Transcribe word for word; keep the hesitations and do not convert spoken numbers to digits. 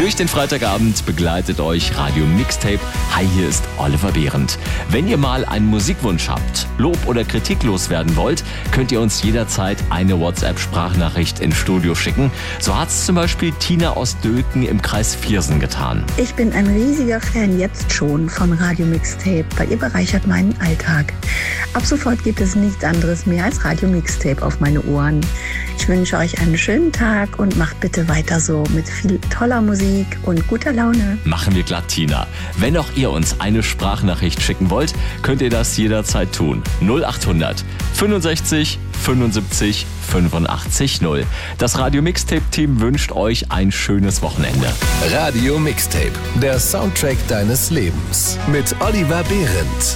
Durch den Freitagabend begleitet euch Radio Mixtape. Hi, hier ist Oliver Behrendt. Wenn ihr mal einen Musikwunsch habt, Lob oder Kritik loswerden wollt, könnt ihr uns jederzeit eine WhatsApp-Sprachnachricht ins Studio schicken. So hat es zum Beispiel Tina aus Dülken im Kreis Viersen getan. Ich bin ein riesiger Fan jetzt schon von Radio Mixtape, weil ihr bereichert meinen Alltag. Ab sofort gibt es nichts anderes mehr als Radio Mixtape auf meine Ohren. Ich wünsche euch einen schönen Tag und macht bitte weiter so mit viel toller Musik und guter Laune. Machen wir glatt, Tina. Wenn auch ihr uns eine Sprachnachricht schicken wollt, könnt ihr das jederzeit tun. null acht hundert fünfundsechzig fünfundsiebzig fünfundachtzig null. Das Radio Mixtape-Team wünscht euch ein schönes Wochenende. Radio Mixtape, der Soundtrack deines Lebens mit Oliver Behrendt.